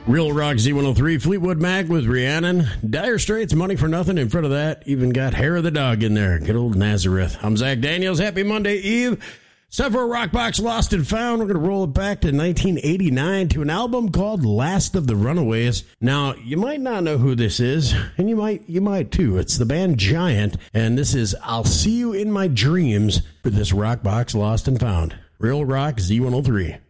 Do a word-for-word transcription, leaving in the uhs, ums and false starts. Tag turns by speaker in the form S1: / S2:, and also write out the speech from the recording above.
S1: Real Rock Z one oh three, Fleetwood Mac with Rhiannon. Dire Straits, Money for Nothing. In front of that, even got Hair of the Dog in there. Good old Nazareth. I'm Zach Daniels. Happy Monday Eve. Several Rock Box Lost and Found. We're going to roll it back to nineteen eighty-nine to an album called Last of the Runaways. Now, you might not know who this is, and you might you might too. It's the band Giant, and this is I'll See You in My Dreams for this Rock Box Lost and Found. Real Rock Z one oh three.